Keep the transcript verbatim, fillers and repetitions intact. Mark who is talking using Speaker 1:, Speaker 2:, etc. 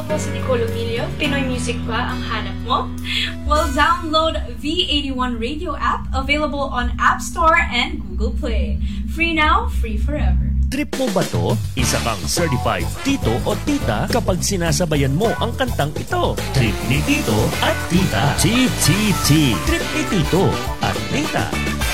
Speaker 1: Ako po si Nicole Emilio. Pinoy music ba ang hanap mo? Well, download V eighty-one Radio app, available on App Store and Google Play. Free now, free forever.
Speaker 2: Trip mo ba to? Isa kang certified tito o tita kapag sinasabayan mo ang kantang ito. Trip ni tito at tita. T T T. Trip ni tito at tita.